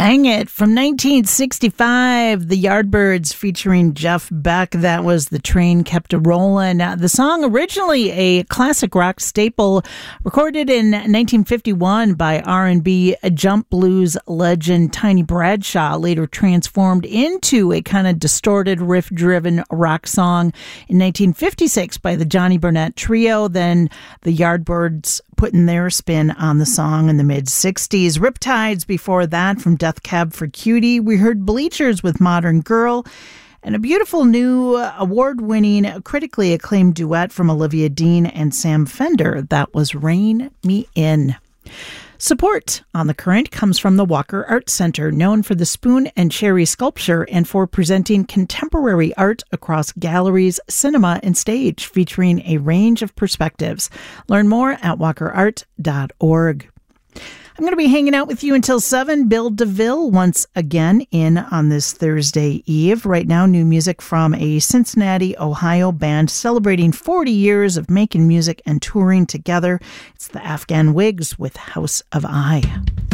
Hang It from 1965, the Yardbirds featuring Jeff Beck. That was The Train Kept A-Rollin'. The song, originally a classic rock staple, recorded in 1951 by R&B jump blues legend Tiny Bradshaw, later transformed into a kind of distorted, riff-driven rock song in 1956 by the Johnny Burnett Trio. Then the Yardbirds putting their spin on the song in the mid-60s. Riptides before that from Death Cab for Cutie. We heard Bleachers with Modern Girl, and a beautiful new award-winning, critically acclaimed duet from Olivia Dean and Sam Fender. That was Rein Me In. Support on The Current comes from the Walker Art Center, known for the Spoon and Cherry sculpture and for presenting contemporary art across galleries, cinema, and stage, featuring a range of perspectives. Learn more at walkerart.org. I'm going to be hanging out with you until 7. Bill DeVille once again in on this Thursday Eve. Right now, new music from a Cincinnati, Ohio band celebrating 40 years of making music and touring together. It's the Afghan Wigs with House of I.